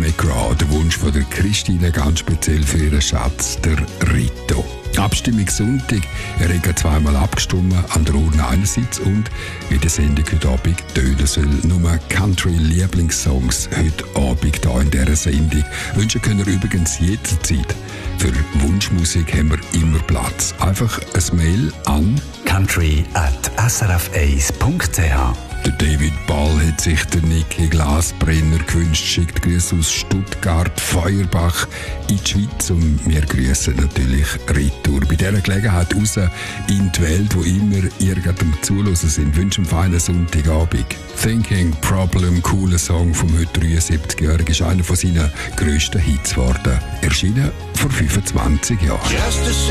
McGraw, der Wunsch von der Christine, ganz speziell für ihren Schatz, der Rito. Abstimmung Sonntag, Erreger zweimal abgestimmt, an der Urne einerseits und wie der Sendung heute Abend tönen soll. Nur Country-Lieblingssongs heute Abend hier in dieser Sendung. Wünschen können ihr übrigens jederzeit. Für Wunschmusik haben wir immer Platz. Einfach ein Mail an country@srf1.ch. Der David Ball hat sich der Niki Glasbrenner gewünscht, schickt Grüße aus Stuttgart, Feuerbach in die Schweiz und wir grüßen natürlich Retour. Bei dieser Gelegenheit raus in die Welt, wo immer ihr gerade am Zuhören sind, wünschen einen feinen Sonntagabend. Thinking Problem, cooler Song vom heute 73-Jährigen, ist einer von seinen grössten Hits geworden. Erschienen vor 25 Jahren.